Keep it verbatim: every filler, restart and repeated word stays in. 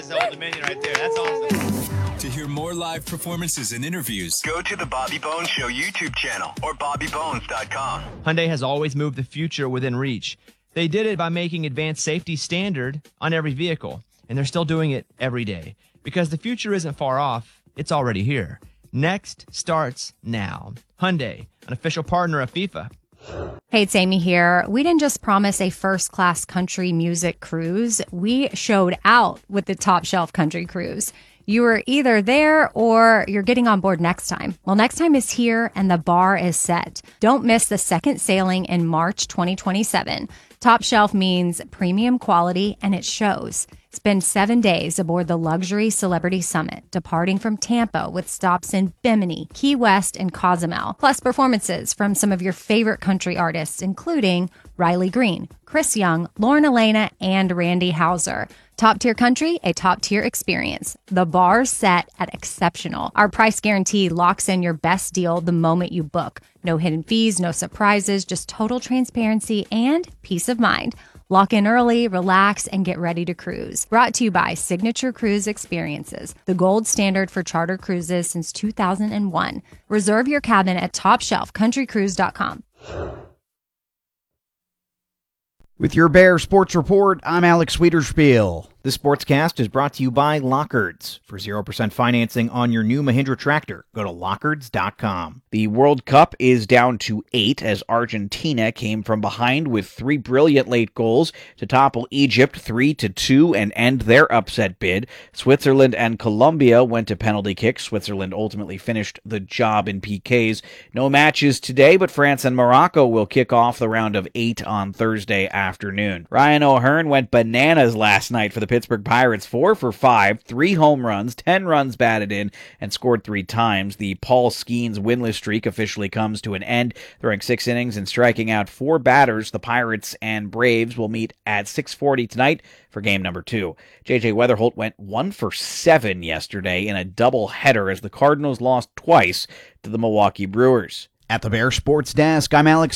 is Old Dominion right there. That's awesome. To hear more live performances and interviews, go to the Bobby Bones Show YouTube channel or bobby bones dot com. Hyundai has always moved the future within reach. They did it by making advanced safety standard on every vehicle, and they're still doing it every day. Because the future isn't far off, it's already here. Next starts now. Hyundai, an official partner of FIFA. Hey, it's Amy here. We didn't just promise a first-class country music cruise. We showed out with the Top Shelf Country Cruise. You were either there or you're getting on board next time. Well, next time is here and the bar is set. Don't miss the second sailing in March twenty twenty-seven. Top Shelf means premium quality, and it shows. Spend seven days aboard the Luxury Celebrity Summit, departing from Tampa with stops in Bimini, Key West, and Cozumel, plus performances from some of your favorite country artists, including Riley Green, Chris Young, Lauren Elena, and Randy Houser. Top tier country, a top tier experience. The bar set at exceptional. Our price guarantee locks in your best deal the moment you book. No hidden fees, no surprises, just total transparency and peace of mind. Lock in early, relax, and get ready to cruise. Brought to you by Signature Cruise Experiences, the gold standard for charter cruises since two thousand one. Reserve your cabin at top shelf country cruise dot com. With your Bear Sports Report, I'm Alex Wiederspiel. This sportscast is brought to you by Lockards. For zero percent financing on your new Mahindra tractor, go to lockards dot com. The World Cup is down to eight as Argentina came from behind with three brilliant late goals to topple Egypt three to two and end their upset bid. Switzerland and Colombia went to penalty kicks. Switzerland ultimately finished the job in P Ks. No matches today, but France and Morocco will kick off the round of eight on Thursday afternoon. Ryan O'Hearn went bananas last night for the Pittsburgh Pirates, four for five, three home runs, ten runs batted in, and scored three times. The Paul Skeens winless streak officially comes to an end. Throwing six innings and striking out four batters, the Pirates and Braves will meet at six forty tonight for game number two. J J Weatherholt went one for seven yesterday in a doubleheader as the Cardinals lost twice to the Milwaukee Brewers. At the Bear Sports Desk, I'm Alex